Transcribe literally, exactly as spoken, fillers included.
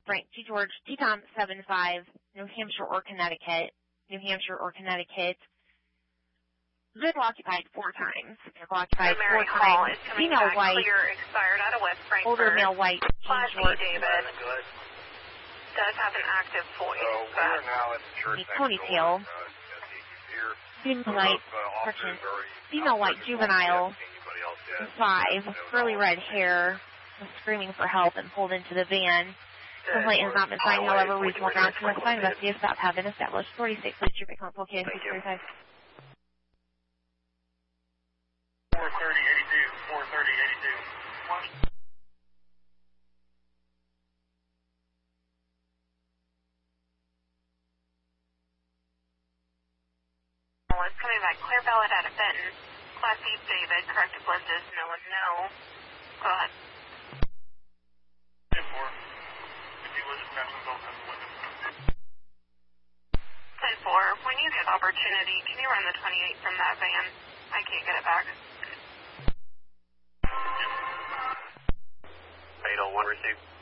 Frank G. George, T Tom seven five, New Hampshire or Connecticut, New Hampshire or Connecticut. Vehicle occupied four times. Vehicle occupied four times. Female white, clear, expired out of West Frankfurt. older male white, Class jean shorts. David does have an active voice. So we're now at the church The ponytail. Female white, correction, female white juvenile, five, curly red hair, was screaming for help and pulled into the van. Complaint has not been signed, however, reasonable grounds for the sign investigative stops have been established. forty-six, please, your Big Hump, located six thirty-five. four thirty eighty-two, four thirty eighty-two. It's coming back. Clear ballot out of Benton. Class E David. Corrective list is no and no. Go ahead. ten four. If you listen, Captain, don't have the window. ten four. When you get opportunity, can you run the twenty-eight from that van? I can't get it back. eight oh one received.